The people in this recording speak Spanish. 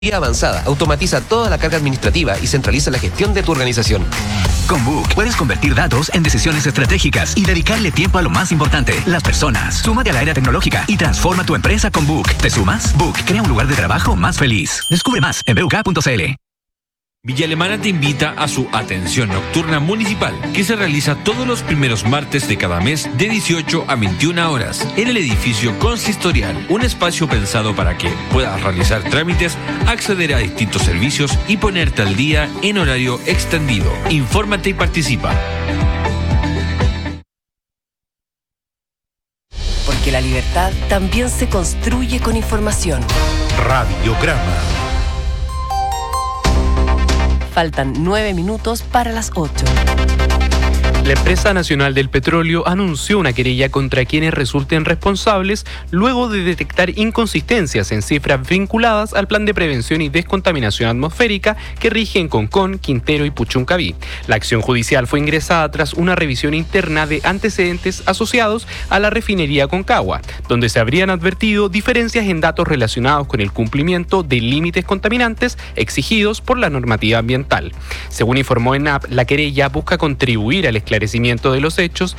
avanzada, automatiza toda la carga administrativa y centraliza la gestión de tu organización. Con Book puedes convertir datos en decisiones estratégicas y dedicarle tiempo a lo más importante, las personas. Súmate a la era tecnológica y transforma tu empresa con Book. ¿Te sumas? Book crea un lugar de trabajo más feliz. Descubre más en buk.cl. Villa Alemana te invita a su Atención Nocturna Municipal, que se realiza todos los primeros martes de cada mes de 18 a 21 horas en el edificio consistorial, un espacio pensado para que puedas realizar trámites, acceder a distintos servicios y ponerte al día en horario extendido. Infórmate y participa. Porque la libertad también se construye con información. Radiograma. Faltan 9 minutos para las 8. La Empresa Nacional del Petróleo anunció una querella contra quienes resulten responsables luego de detectar inconsistencias en cifras vinculadas al Plan de Prevención y Descontaminación Atmosférica que rige en Concón, Quintero y Puchuncaví. La acción judicial fue ingresada tras una revisión interna de antecedentes asociados a la refinería Concagua, donde se habrían advertido diferencias en datos relacionados con el cumplimiento de límites contaminantes exigidos por la normativa ambiental. Según informó ENAP, la querella busca contribuir al esclarecimiento de los hechos